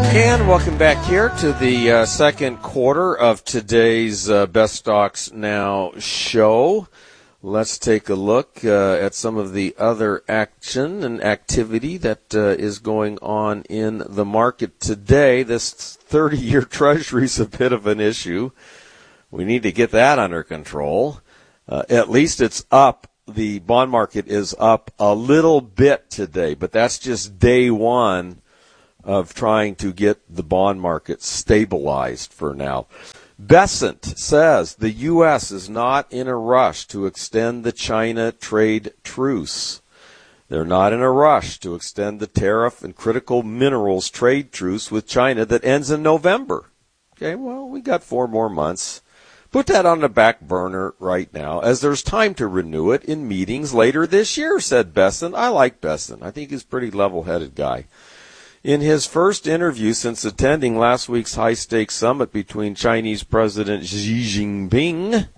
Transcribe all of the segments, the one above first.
And welcome back here to the second quarter of today's Best Stocks Now show. Let's take a look at some of the other action and activity that is going on in the market today. This 30-year Treasury is a bit of an issue. We need to get that under control. At least it's up. The bond market is up a little bit today, but that's just day one of trying to get the bond market stabilized for now. Bessent says the U.S. is not in a rush to extend the China trade truce. They're not in a rush to extend the tariff and critical minerals trade truce with China that ends in November. Okay, well, we got 4 more months. Put that on the back burner right now, as there's time to renew it in meetings later this year, said Bessent. I like Bessent. I think he's a pretty level-headed guy. In his first interview since attending last week's high-stakes summit between Chinese President Xi Jinping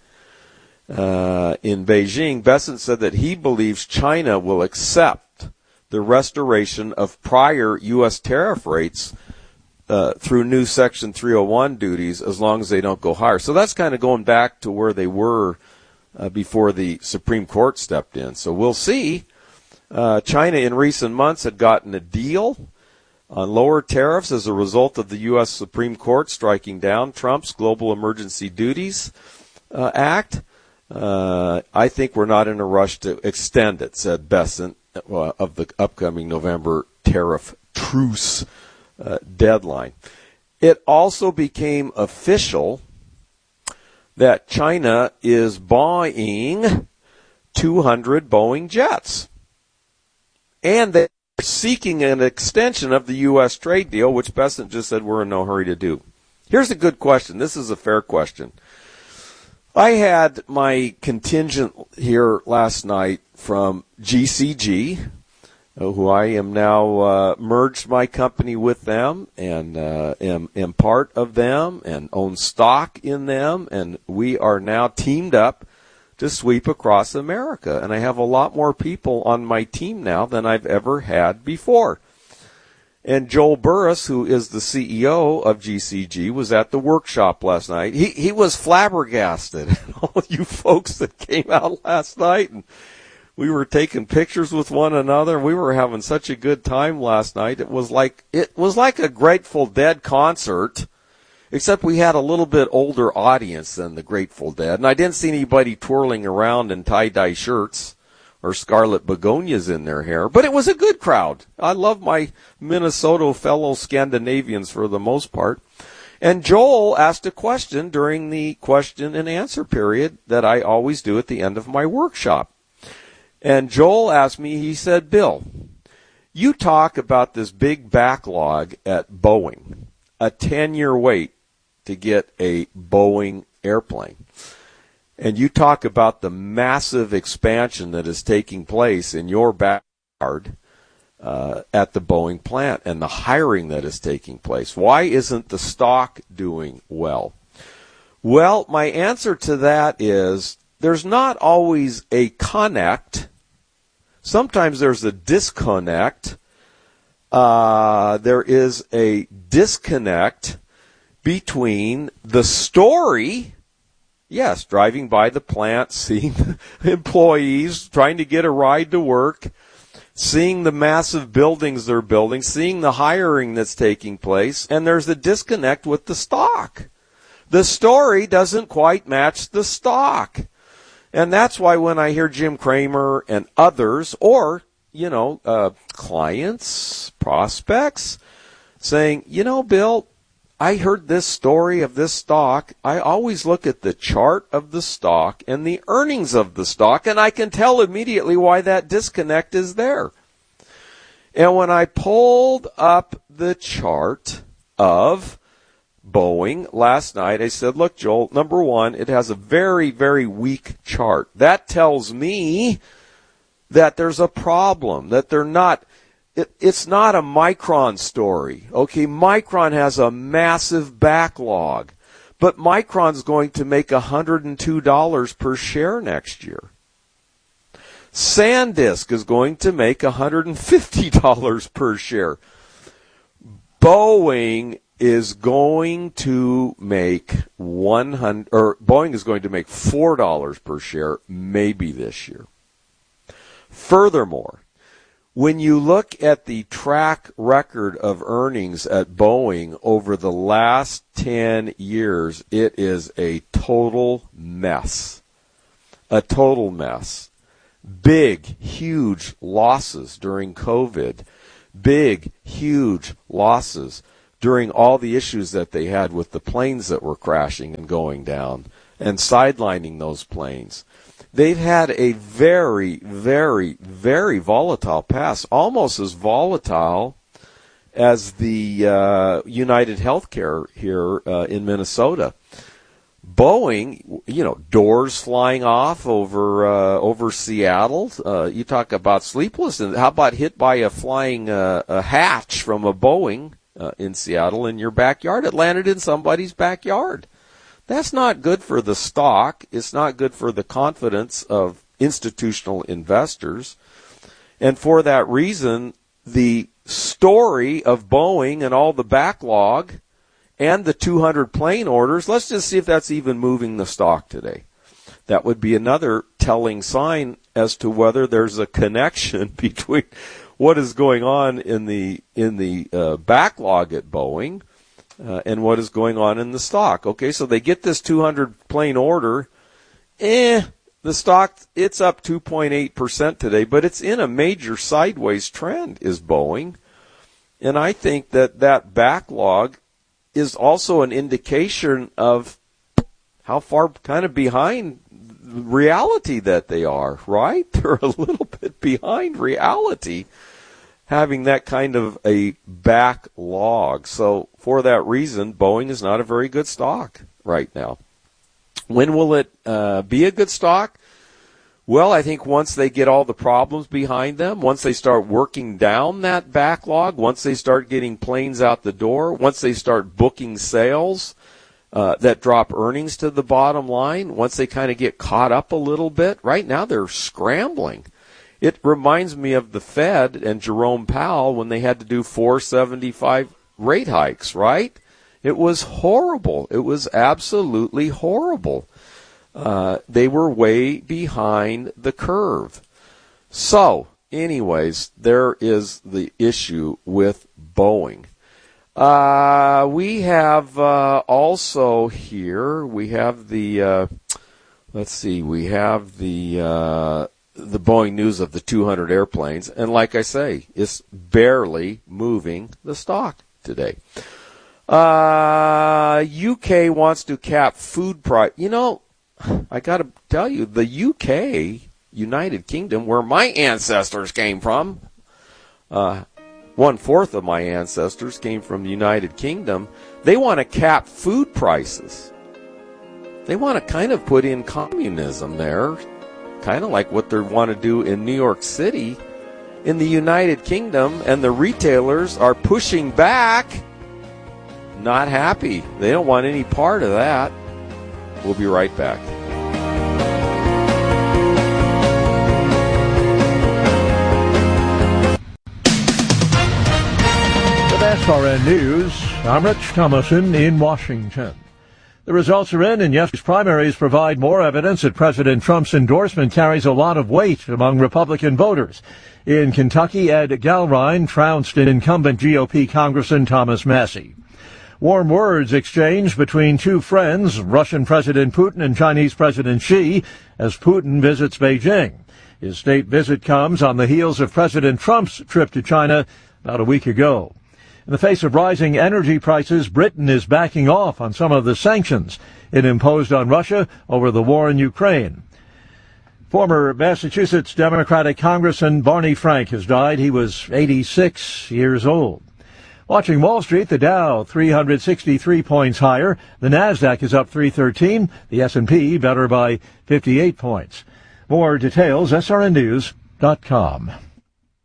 in Beijing, Bessent said that he believes China will accept the restoration of prior U.S. tariff rates through new Section 301 duties as long as they don't go higher. So that's kind of going back to where they were before the Supreme Court stepped in. So we'll see. China in recent months had gotten a deal on lower tariffs as a result of the U.S. Supreme Court striking down Trump's Global Emergency Duties Act. I think we're not in a rush to extend it, said Bessent, of the upcoming November tariff truce deadline. It also became official that China is buying 200 Boeing jets. And they seeking an extension of the U.S. trade deal, which Bessent just said we're in no hurry to do. Here's a good question. This is a fair question. I had my contingent here last night from GCG, who I am now merged my company with them and am part of them and own stock in them, and we are now teamed up to sweep across America. And I have a lot more people on my team now than I've ever had before. And Joel Burris, who is the CEO of GCG, was at the workshop last night. He was flabbergasted. All you folks that came out last night, and we were taking pictures with one another. We were having such a good time last night. It was like a Grateful Dead concert, except we had a little bit older audience than the Grateful Dead. And I didn't see anybody twirling around in tie-dye shirts or scarlet begonias in their hair. But it was a good crowd. I love my Minnesota fellow Scandinavians for the most part. And Joel asked a question during the question and answer period that I always do at the end of my workshop. And Joel asked me, he said, Bill, you talk about this big backlog at Boeing, a 10-year wait to get a Boeing airplane. And you talk about the massive expansion that is taking place in your backyard at the Boeing plant and the hiring that is taking place. Why isn't the stock doing well? Well, my answer to that is there's not always a connect. Sometimes there's a disconnect. There is a disconnect between the story, yes, driving by the plant, seeing employees trying to get a ride to work, seeing the massive buildings they're building, seeing the hiring that's taking place, and there's a disconnect with the stock. The story doesn't quite match the stock. And that's why when I hear Jim Cramer and others, or, clients, prospects, saying, Bill, I heard this story of this stock. I always look at the chart of the stock and the earnings of the stock, and I can tell immediately why that disconnect is there. And when I pulled up the chart of Boeing last night, I said, look, Joel, number one, it has a very, very weak chart. That tells me that there's a problem, that they're not, it's not a Micron story. Okay, Micron has a massive backlog, but Micron's going to make $102 per share next year. SanDisk is going to make $150 per share. Boeing is going to make Boeing is going to make $4 per share maybe this year. Furthermore, when you look at the track record of earnings at Boeing over the last 10 years, it is a total mess. A total mess. Big, huge losses during COVID. Big, huge losses during all the issues that they had with the planes that were crashing and going down and sidelining those planes. They've had a very, very, very volatile past, almost as volatile as the United Healthcare here in Minnesota. Boeing, doors flying off over Seattle. You talk about sleepless, and how about hit by a flying a hatch from a Boeing in Seattle in your backyard? It landed in somebody's backyard. That's not good for the stock. It's not good for the confidence of institutional investors. And for that reason, the story of Boeing and all the backlog and the 200 plane orders, let's just see if that's even moving the stock today. That would be another telling sign as to whether there's a connection between what is going on in the backlog at Boeing and what is going on in the stock. Okay, so they get this 200 plane order. The stock, it's up 2.8% today, but it's in a major sideways trend, is Boeing. And I think that backlog is also an indication of how far kind of behind reality that they are, right? They're a little bit behind reality, having that kind of a backlog. So for that reason, Boeing is not a very good stock right now. When will it be a good stock? Well, I think once they get all the problems behind them, once they start working down that backlog, once they start getting planes out the door, once they start booking sales that drop earnings to the bottom line, once they kind of get caught up a little bit, right now they're scrambling. It reminds me of the Fed and Jerome Powell when they had to do 475 rate hikes, right? It was horrible. It was absolutely horrible. They were way behind the curve. So, anyways, there is the issue with Boeing. We have also here, we have the, we have the Boeing news of the 200 airplanes. And like I say, it's barely moving the stock today. UK wants to cap food price. I got to tell you, the UK, United Kingdom, where my ancestors came from, 1/4 of my ancestors came from the United Kingdom, they want to cap food prices. They want to kind of put in communism there, kind of like what they want to do in New York City. In the United Kingdom, and the retailers are pushing back, not happy. They don't want any part of that. We'll be right back. With SRN News, I'm Rich Thomason in Washington. The results are in, and yesterday's primaries provide more evidence that President Trump's endorsement carries a lot of weight among Republican voters. In Kentucky, Ed Galrine trounced incumbent GOP Congressman Thomas Massie. Warm words exchanged between two friends, Russian President Putin and Chinese President Xi, as Putin visits Beijing. His state visit comes on the heels of President Trump's trip to China about a week ago. In the face of rising energy prices, Britain is backing off on some of the sanctions it imposed on Russia over the war in Ukraine. Former Massachusetts Democratic Congressman Barney Frank has died. He was 86 years old. Watching Wall Street, the Dow 363 points higher. The Nasdaq is up 313. The S&P better by 58 points. More details, srnnews.com.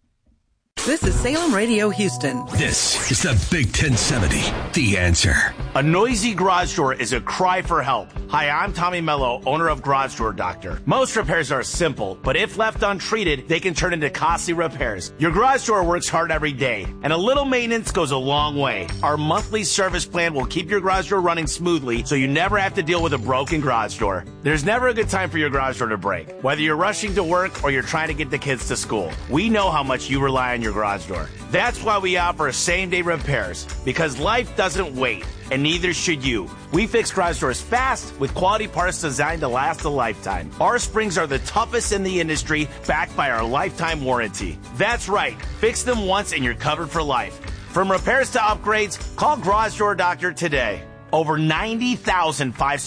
This is Salem Radio Houston. This is the Big 1070, The Answer. A noisy garage door is a cry for help. Hi, I'm Tommy Mello, owner of Garage Door Doctor. Most repairs are simple, but if left untreated, they can turn into costly repairs. Your garage door works hard every day, and a little maintenance goes a long way. Our monthly service plan will keep your garage door running smoothly, so you never have to deal with a broken garage door. There's never a good time for your garage door to break. Whether you're rushing to work or you're trying to get the kids to school, we know how much you rely on your garage door. That's why we offer same-day repairs, because life doesn't wait, and neither should you. We fix garage doors fast with quality parts designed to last a lifetime. Our springs are the toughest in the industry, backed by our lifetime warranty. That's right. Fix them once and you're covered for life. From repairs to upgrades, call Garage Door Doctor today. Over 90,000 5